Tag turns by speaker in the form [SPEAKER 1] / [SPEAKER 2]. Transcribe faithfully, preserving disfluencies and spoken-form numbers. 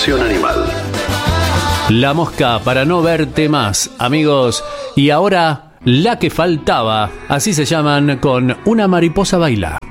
[SPEAKER 1] Versión animal.
[SPEAKER 2] La Mosca para no verte más, amigos. Y ahora, La que faltaba, así se llaman, con Una mariposa baila.